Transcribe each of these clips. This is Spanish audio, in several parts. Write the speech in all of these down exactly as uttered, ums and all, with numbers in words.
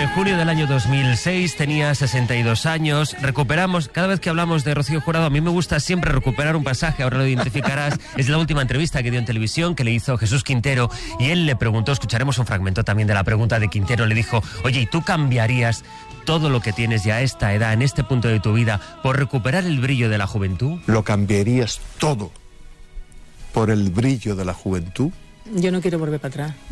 junio del año dos mil seis, tenía sesenta y dos años. Recuperamos, cada vez que hablamos de Rocío Jurado, a mí me gusta siempre recuperar un pasaje, ahora lo identificarás. Es la última entrevista que dio en televisión, que le hizo Jesús Quintero, y él le preguntó, escucharemos un fragmento también de la pregunta de Quintero, le dijo: oye, ¿y tú cambiarías todo lo que tienes ya a esta edad, en este punto de tu vida, por recuperar el brillo de la juventud? ¿Lo cambiarías todo por el brillo de la juventud? Yo no quiero volver para atrás.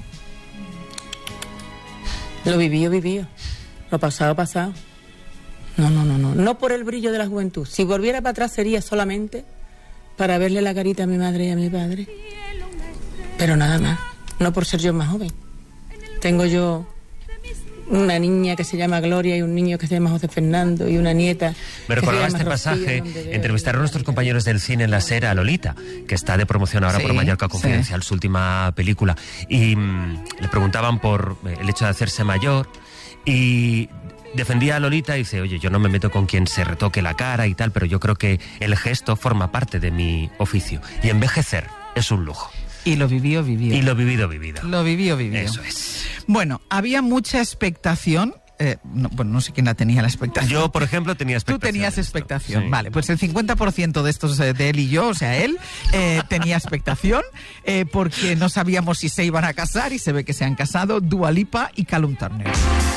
Lo vivido, vivido. Lo pasado, pasado. No, no, no, no. No por el brillo de la juventud. Si volviera para atrás sería solamente para verle la carita a mi madre y a mi padre. Pero nada más. No por ser yo más joven. Tengo yo una niña que se llama Gloria y un niño que se llama José Fernando y una nieta. Me recordaba este pasaje. Entrevistaron a nuestros compañeros del cine en la SER a Lolita, que está de promoción ahora sí, por Mallorca Confidencial, sí. Su última película. Y mmm, le preguntaban por el hecho de hacerse mayor y defendía a Lolita y dice: oye, yo no me meto con quien se retoque la cara y tal, pero yo creo que el gesto forma parte de mi oficio. Y envejecer es un lujo. Y lo vivió, vivió. Y lo vivido, vivido. Lo vivió, vivió. Eso es. Bueno, había mucha expectación. Eh, no, bueno, no sé quién la tenía la expectación. Yo, por ejemplo, tenía expectación. Tú tenías expectación. Sí. Vale, pues el cincuenta por ciento de estos, eh, de él y yo, o sea, él, eh, tenía expectación eh, porque no sabíamos si se iban a casar y se ve que se han casado Dua Lipa y Callum Turner.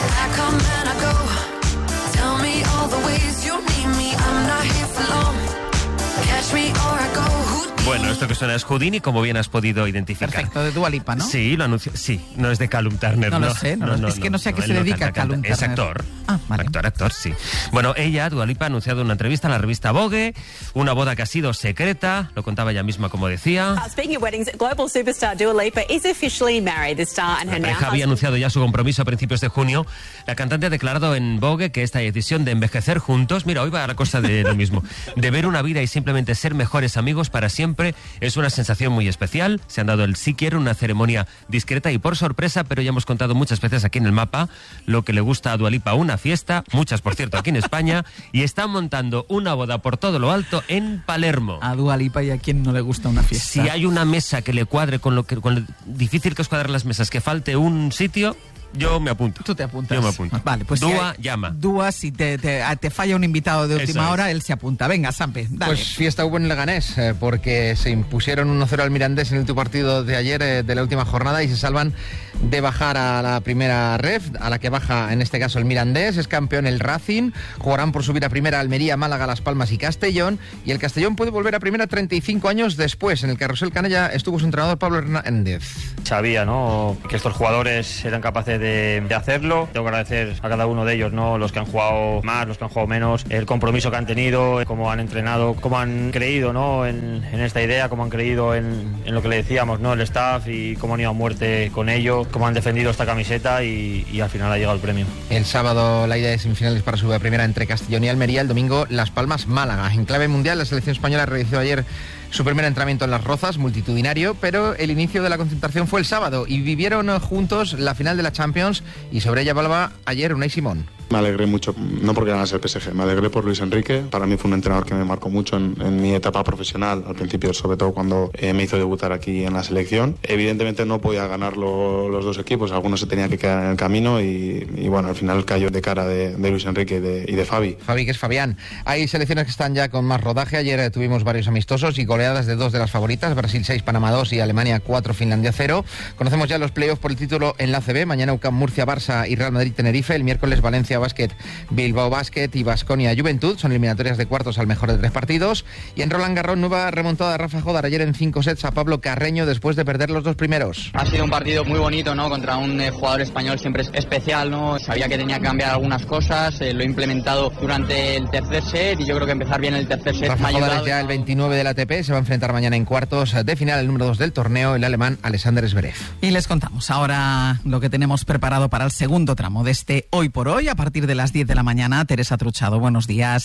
Bueno, esto que suena es Houdini, como bien has podido identificar. Perfecto, de Dua Lipa, ¿no? Sí, lo anunció. Sí, no es de Callum Turner, no. No lo sé, no, no, no, es que no sé a qué no, se dedica no canta, Callum Turner. Es actor. Ah, vale. Actor, actor, sí. Bueno, ella, Dua Lipa, ha anunciado una entrevista en la revista Vogue, una boda que ha sido secreta, lo contaba ella misma como decía. Uh, speaking of weddings, global superstar Dua Lipa is officially married. The star and her La pareja now había anunciado ya su compromiso a principios de junio. La cantante ha declarado en Vogue que esta decisión de envejecer juntos, mira, hoy va a la cosa de lo mismo, de ver una vida y simplemente ser mejores amigos para siempre, es una sensación muy especial. Se han dado el sí quiero, una ceremonia discreta y por sorpresa, pero ya hemos contado muchas veces aquí en el mapa lo que le gusta a Dua Lipa, una fiesta, muchas por cierto aquí en España, y están montando una boda por todo lo alto en Palermo. A Dua Lipa, ¿y a quién no le gusta una fiesta? Si hay una mesa que le cuadre con lo que con lo difícil que es cuadrar las mesas, que falte un sitio, yo me apunto. Tú te apuntas. Yo me apunto. Vale, pues Dua, si llama. Dua, si te, te, te falla un invitado de última Eso hora, es. Él se apunta. Venga, Sampe, dale. Pues fiesta hubo en Leganés, eh, porque se impusieron uno cero al Mirandés en el último partido de ayer eh, de la última jornada y se salvan de bajar a la primera ref, a la que baja en este caso el Mirandés. Es campeón el Racing, jugarán por subir a primera Almería, Málaga, Las Palmas y Castellón, y el Castellón puede volver a primera treinta y cinco años después. En el Carrusel Canella estuvo su entrenador Pablo Hernández. Sabía, ¿no?, que estos jugadores eran capaces de, de hacerlo. Tengo que agradecer a cada uno de ellos, ¿no?, los que han jugado más, los que han jugado menos, el compromiso que han tenido, cómo han entrenado, cómo han creído, ¿no?, en, en esta idea, cómo han creído en, en lo que le decíamos, ¿no?, el staff, y cómo han ido a muerte con ello, cómo han defendido esta camiseta y, y al final ha llegado el premio. El sábado la ida de semifinales para subir a primera entre Castellón y Almería, el domingo Las Palmas, Málaga. En clave mundial, la selección española realizó ayer su primer entrenamiento en Las Rozas, multitudinario, pero el inicio de la concentración fue el sábado y vivieron juntos la final de la Champions, y sobre ella hablaba ayer Unai Simón. Me alegré mucho, no porque ganase el P S G, me alegré por Luis Enrique. Para mí fue un entrenador que me marcó mucho en, en mi etapa profesional, al principio, sobre todo cuando eh, me hizo debutar aquí en la selección. Evidentemente no podía ganar lo, los dos equipos, algunos se tenían que quedar en el camino y, y bueno, al final cayó de cara de, de Luis Enrique y de, y de Fabi. Fabi, que es Fabián. Hay selecciones que están ya con más rodaje. Ayer eh, tuvimos varios amistosos y goleadas de dos de las favoritas, Brasil seis, Panamá dos y Alemania cuatro, Finlandia cero. Conocemos ya los playoffs por el título en la A C B. Mañana U C A M Murcia, Barça y Real Madrid Tenerife. El miércoles Valencia Basket, Bilbao Basket y Baskonia Juventud. Son eliminatorias de cuartos al mejor de tres partidos. Y en Roland Garros, nueva remontada de Rafa Jodar ayer en cinco sets a Pablo Carreño después de perder los dos primeros. Ha sido un partido muy bonito, ¿no?, contra un eh, jugador español siempre es especial, ¿no? Sabía que tenía que cambiar algunas cosas, eh, lo he implementado durante el tercer set y yo creo que empezar bien el tercer set Rafa me ha Jodar ayudado. es ya el veintinueve del A T P, se va a enfrentar mañana en cuartos de final el número dos del torneo, el alemán Alexander Zverev. Y les contamos ahora lo que tenemos preparado para el segundo tramo de este Hoy por Hoy, a partir de las diez de la mañana. Teresa Truchado, buenos días.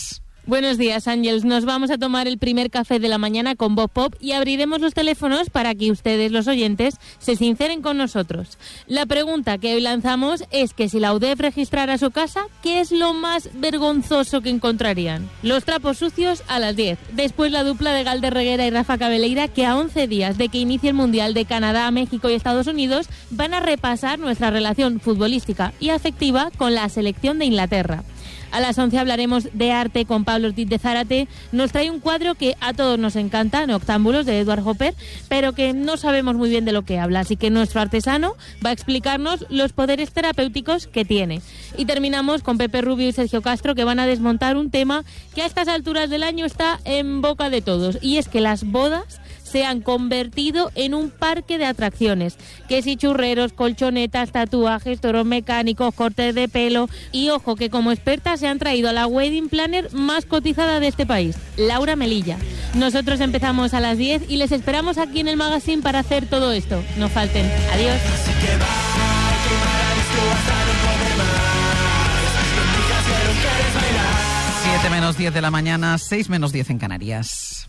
Buenos días, Ángels. Nos vamos a tomar el primer café de la mañana con Voz Pop y abriremos los teléfonos para que ustedes, los oyentes, se sinceren con nosotros. La pregunta que hoy lanzamos es que si la U D E F registrara su casa, ¿qué es lo más vergonzoso que encontrarían? Los trapos sucios a las diez. Después la dupla de Galder Reguera y Rafa Cabeleira, que a once días de que inicie el Mundial de Canadá, México y Estados Unidos, van a repasar nuestra relación futbolística y afectiva con la selección de Inglaterra. A las once hablaremos de arte con Pablo Ortiz de Zárate. Nos trae un cuadro que a todos nos encanta, Noctámbulos, de Edward Hopper, pero que no sabemos muy bien de lo que habla. Así que nuestro artesano va a explicarnos los poderes terapéuticos que tiene. Y terminamos con Pepe Rubio y Sergio Castro, que van a desmontar un tema que a estas alturas del año está en boca de todos. Y es que las bodas se han convertido en un parque de atracciones. Que si churreros, colchonetas, tatuajes, toros mecánicos, cortes de pelo. Y ojo que como experta se han traído a la wedding planner más cotizada de este país, Laura Melilla. Nosotros empezamos a las diez y les esperamos aquí en el magazine para hacer todo esto. No falten. Adiós. siete menos diez de la mañana, seis menos diez en Canarias.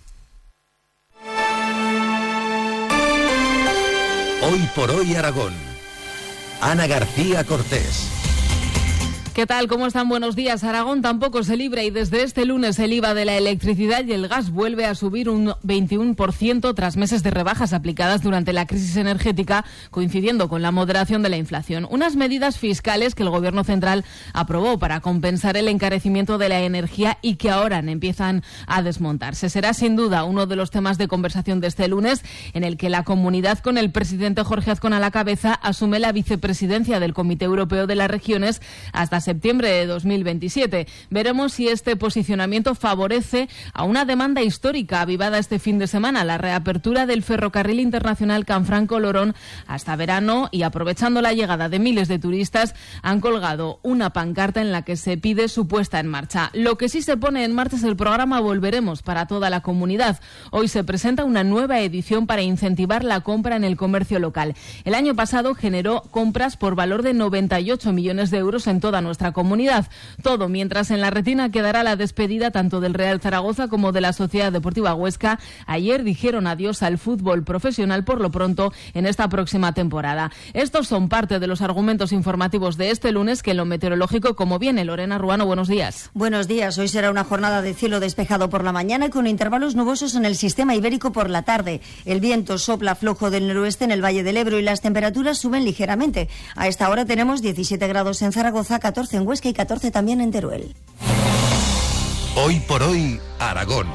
Hoy por hoy Aragón. Ana García Cortés. ¿Qué tal? ¿Cómo están? Buenos días. Aragón tampoco se libra y desde este lunes el I V A de la electricidad y el gas vuelve a subir un veintiuno por ciento tras meses de rebajas aplicadas durante la crisis energética, coincidiendo con la moderación de la inflación. Unas medidas fiscales que el Gobierno central aprobó para compensar el encarecimiento de la energía y que ahora empiezan a desmontarse. Será sin duda uno de los temas de conversación de este lunes, en el que la comunidad, con el presidente Jorge Azcón a la cabeza, asume la vicepresidencia del Comité Europeo de las Regiones hasta septiembre de dos mil veintisiete. Veremos si este posicionamiento favorece a una demanda histórica avivada este fin de semana, la reapertura del ferrocarril internacional Canfranco-Lorón hasta verano, y aprovechando la llegada de miles de turistas han colgado una pancarta en la que se pide su puesta en marcha. Lo que sí se pone en marcha es el programa Volveremos para toda la comunidad. Hoy se presenta una nueva edición para incentivar la compra en el comercio local. El año pasado generó compras por valor de noventa y ocho millones de euros en toda nuestra comunidad. Todo mientras en la retina quedará la despedida tanto del Real Zaragoza como de la Sociedad Deportiva Huesca. Ayer dijeron adiós al fútbol profesional por lo pronto en esta próxima temporada. Estos son parte de los argumentos informativos de este lunes, que en lo meteorológico, como viene Lorena Ruano, buenos días. Buenos días. Hoy será una jornada de cielo despejado por la mañana y con intervalos nubosos en el sistema ibérico por la tarde. El viento sopla flojo del noroeste en el Valle del Ebro y las temperaturas suben ligeramente. A esta hora tenemos diecisiete grados en Zaragoza, catorce en Huesca y catorce también en Teruel. Hoy por hoy, Aragón.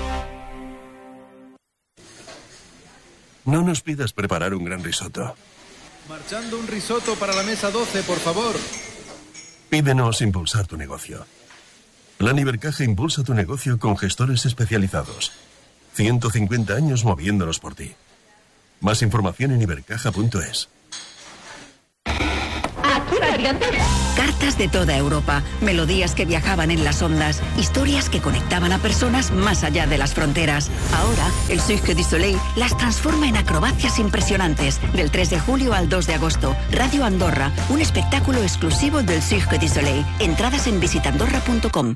No nos pidas preparar un gran risotto. Marchando un risotto para la mesa doce, por favor. Pídenos impulsar tu negocio. La Nibercaja impulsa tu negocio con gestores especializados. ciento cincuenta años moviéndonos por ti. Más información en ibercaja punto es. Cartas de toda Europa, melodías que viajaban en las ondas, historias que conectaban a personas más allá de las fronteras. Ahora, el Cirque du Soleil las transforma en acrobacias impresionantes. Del tres de julio al dos de agosto, Radio Andorra, un espectáculo exclusivo del Cirque du Soleil. Entradas en visitandorra punto com.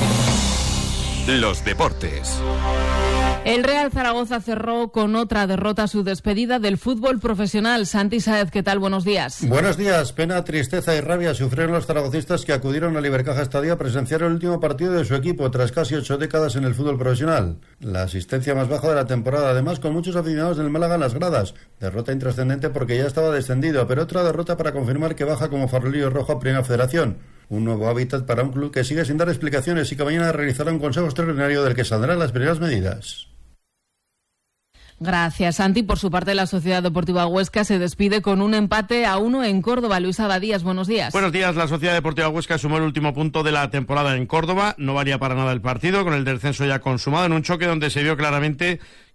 Los deportes. El Real Zaragoza cerró con otra derrota su despedida del fútbol profesional. Santi Sáez, ¿qué tal? Buenos días. Buenos días. Pena, tristeza y rabia sufrieron los zaragocistas que acudieron a Ibercaja Estadio a presenciar el último partido de su equipo tras casi ocho décadas en el fútbol profesional. La asistencia más baja de la temporada, además con muchos aficionados del Málaga en las gradas. Derrota intrascendente porque ya estaba descendido, pero otra derrota para confirmar que baja como farolillo rojo a Primera Federación. Un nuevo hábitat para un club que sigue sin dar explicaciones y que mañana realizará un consejo extraordinario del que saldrán las primeras medidas. Gracias, Santi. Por su parte, la Sociedad Deportiva Huesca se despide con un empate a uno en Córdoba. Luis Abadías, buenos días. Buenos días. La Sociedad Deportiva Huesca sumó el último punto de la temporada en Córdoba. No varía para nada el partido, con el descenso ya consumado, en un choque donde se vio claramente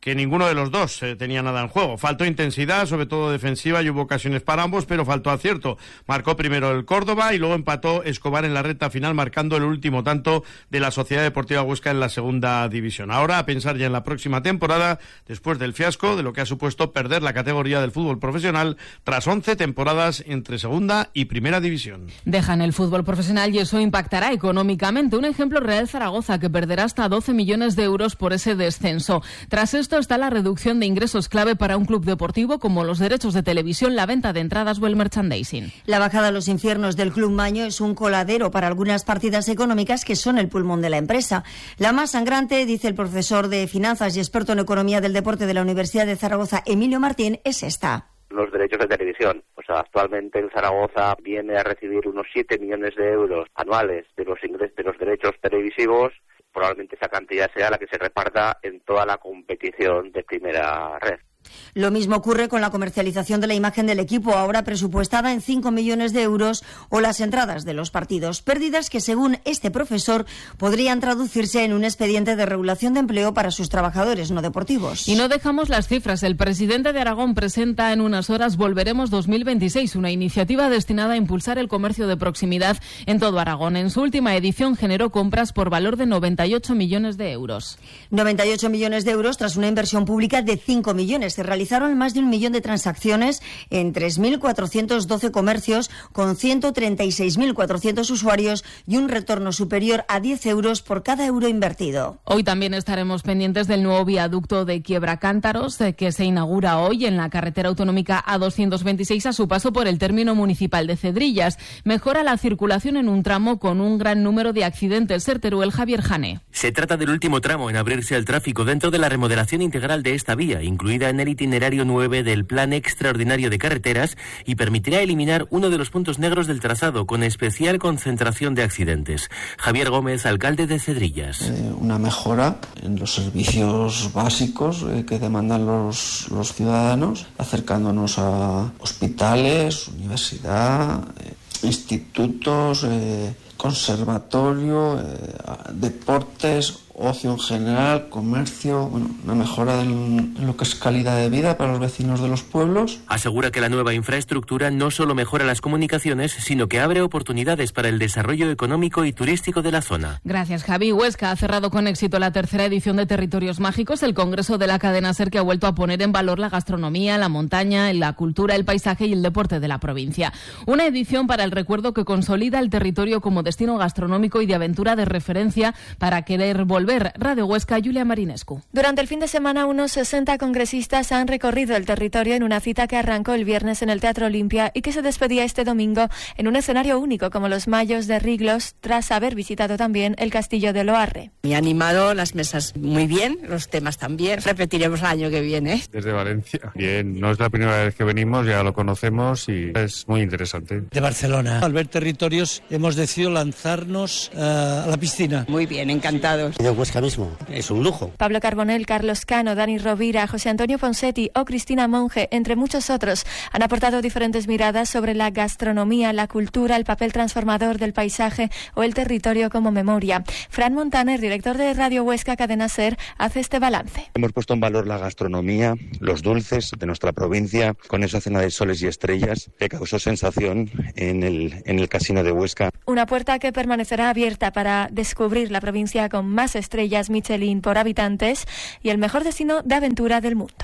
que ninguno de los dos eh, tenía nada en juego. Faltó intensidad, sobre todo defensiva, y hubo ocasiones para ambos, pero faltó acierto. Marcó primero el Córdoba y luego empató Escobar en la recta final, marcando el último tanto de la Sociedad Deportiva Huesca en la segunda división. Ahora a pensar ya en la próxima temporada, después del fiasco de lo que ha supuesto perder la categoría del fútbol profesional tras once temporadas entre segunda y primera división. Dejan el fútbol profesional y eso impactará económicamente. Un ejemplo real: Zaragoza, que perderá hasta doce millones de euros por ese descenso. Tras esto está la reducción de ingresos clave para un club deportivo, como los derechos de televisión, la venta de entradas o el merchandising. La bajada a los infiernos del Club Maño es un coladero para algunas partidas económicas que son el pulmón de la empresa. La más sangrante, dice el profesor de finanzas y experto en economía del deporte de la Universidad de Zaragoza, Emilio Martín, es esta. Los derechos de televisión. Pues actualmente el Zaragoza viene a recibir unos siete millones de euros anuales de los ingresos de los derechos televisivos. Probablemente esa cantidad sea la que se reparta en toda la competición de primera red. Lo mismo ocurre con la comercialización de la imagen del equipo, ahora presupuestada en cinco millones de euros, o las entradas de los partidos. Pérdidas que, según este profesor, podrían traducirse en un expediente de regulación de empleo para sus trabajadores no deportivos. Y no dejamos las cifras. El presidente de Aragón presenta en unas horas Volveremos dos mil veintiséis, una iniciativa destinada a impulsar el comercio de proximidad en todo Aragón. En su última edición generó compras por valor de noventa y ocho millones de euros. noventa y ocho millones de euros tras una inversión pública de cinco millones. Se realizaron más de un millón de transacciones en tres mil cuatrocientos doce comercios con ciento treinta y seis mil cuatrocientos usuarios y un retorno superior a diez euros por cada euro invertido. Hoy también estaremos pendientes del nuevo viaducto de Quiebra-Cántaros, que se inaugura hoy en la carretera autonómica A doscientos veintiséis a su paso por el término municipal de Cedrillas. Mejora la circulación en un tramo con un gran número de accidentes. Ser Teruel, Javier Jane. Se trata del último tramo en abrirse al tráfico dentro de la remodelación integral de esta vía, incluida en el itinerario nueve del Plan Extraordinario de Carreteras, y permitirá eliminar uno de los puntos negros del trazado, con especial concentración de accidentes. Javier Gómez, alcalde de Cedrillas. Eh, una mejora en los servicios básicos eh, que demandan los, los ciudadanos, acercándonos a hospitales, universidad, eh, institutos, eh, conservatorio, eh, deportes, ocio en general, comercio, bueno, una mejora en, en lo que es calidad de vida para los vecinos de los pueblos. Asegura que la nueva infraestructura no solo mejora las comunicaciones, sino que abre oportunidades para el desarrollo económico y turístico de la zona. Gracias, Javi. Huesca ha cerrado con éxito la tercera edición de Territorios Mágicos, el congreso de la cadena SER, que ha vuelto a poner en valor la gastronomía, la montaña, la cultura, el paisaje y el deporte de la provincia. Una edición para el recuerdo que consolida el territorio como destino gastronómico y de aventura de referencia para querer volver. Radio Huesca, Julia Marinescu. Durante el fin de semana, unos sesenta congresistas han recorrido el territorio en una cita que arrancó el viernes en el Teatro Olimpia y que se despedía este domingo en un escenario único como los Mayos de Riglos, tras haber visitado también el Castillo de Loarre. Me ha animado, las mesas muy bien, los temas también. Repetiremos el año que viene. Desde Valencia. Bien, no es la primera vez que venimos, ya lo conocemos y es muy interesante. De Barcelona. Al ver territorios hemos decidido lanzarnos uh, a la piscina. Muy bien, encantados. De Huesca mismo, es un lujo. Pablo Carbonell, Carlos Cano, Dani Rovira, José Antonio Ponsetti o Cristina Monge, entre muchos otros, han aportado diferentes miradas sobre la gastronomía, la cultura, el papel transformador del paisaje o el territorio como memoria. Fran Montaner, director de Radio Huesca Cadena SER, hace este balance. Hemos puesto en valor la gastronomía, los dulces de nuestra provincia, con esa cena de soles y estrellas que causó sensación en el, en el Casino de Huesca. Una puerta que permanecerá abierta para descubrir la provincia con más estrellas Michelin por habitantes y el mejor destino de aventura del mundo.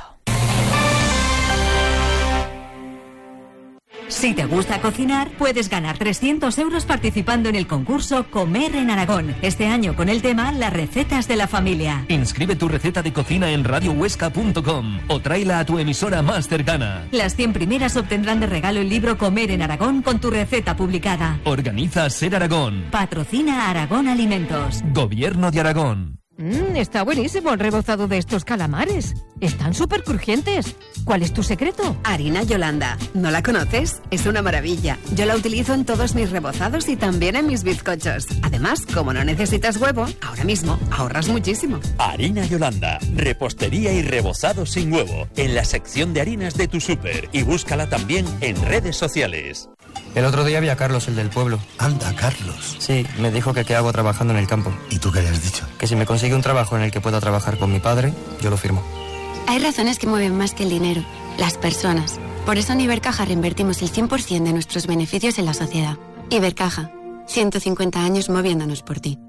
Si te gusta cocinar, puedes ganar trescientos euros participando en el concurso Comer en Aragón. Este año con el tema Las recetas de la familia. Inscribe tu receta de cocina en radio huesca punto com o tráela a tu emisora más cercana. Las cien primeras obtendrán de regalo el libro Comer en Aragón con tu receta publicada. Organiza Ser Aragón. Patrocina Aragón Alimentos. Gobierno de Aragón. Mmm, está buenísimo el rebozado de estos calamares. Están súper crujientes. ¿Cuál es tu secreto? Harina Yolanda. ¿No la conoces? Es una maravilla. Yo la utilizo en todos mis rebozados y también en mis bizcochos. Además, como no necesitas huevo, ahora mismo ahorras muchísimo. Harina Yolanda. Repostería y rebozado sin huevo. En la sección de harinas de tu súper. Y búscala también en redes sociales. El otro día vi a Carlos, el del pueblo. Anda, Carlos. Sí, me dijo que qué hago trabajando en el campo. ¿Y tú qué le has dicho? Que si me consigue un trabajo en el que pueda trabajar con mi padre, yo lo firmo. Hay razones que mueven más que el dinero, las personas. Por eso en Ibercaja reinvertimos el cien por ciento de nuestros beneficios en la sociedad. Ibercaja, ciento cincuenta años moviéndonos por ti.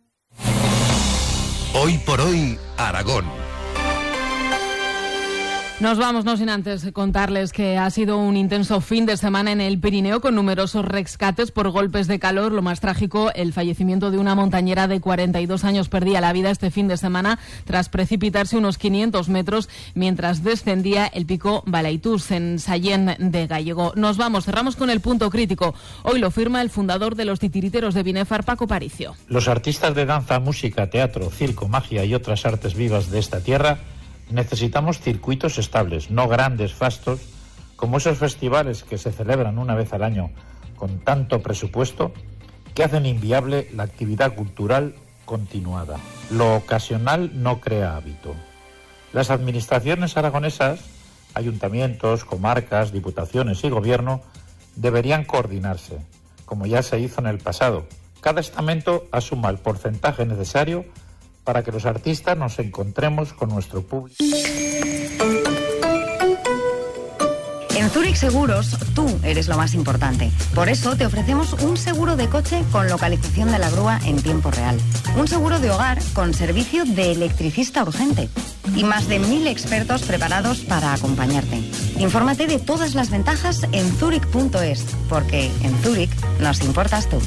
Hoy por hoy, Aragón. Nos vamos, no sin antes contarles que ha sido un intenso fin de semana en el Pirineo con numerosos rescates por golpes de calor. Lo más trágico, el fallecimiento de una montañera de cuarenta y dos años. Perdía la vida este fin de semana tras precipitarse unos quinientos metros mientras descendía el pico Balaitús en Sallén de Gallego. Nos vamos, cerramos con el punto crítico. Hoy lo firma el fundador de los titiriteros de Binefar, Paco Paricio. Los artistas de danza, música, teatro, circo, magia y otras artes vivas de esta tierra necesitamos circuitos estables, no grandes fastos, como esos festivales que se celebran una vez al año con tanto presupuesto que hacen inviable la actividad cultural continuada. Lo ocasional no crea hábito. Las administraciones aragonesas, ayuntamientos, comarcas, diputaciones y gobierno deberían coordinarse, como ya se hizo en el pasado. Cada estamento asuma el porcentaje necesario para que los artistas nos encontremos con nuestro público. En Zurich Seguros, tú eres lo más importante. Por eso te ofrecemos un seguro de coche con localización de la grúa en tiempo real. Un seguro de hogar con servicio de electricista urgente. Y más de mil expertos preparados para acompañarte. Infórmate de todas las ventajas en zurich punto es, porque en Zurich nos importas tú.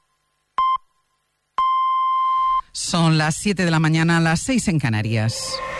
Son las siete de la mañana, las seis en Canarias.